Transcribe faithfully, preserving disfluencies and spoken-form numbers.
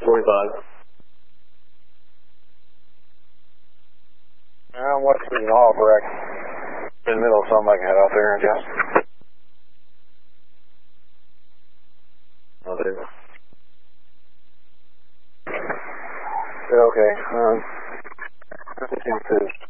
twenty-five. I'm watching the off wreck. In the middle of something I can head out there and just. I'll do. Okay. Um, I think it's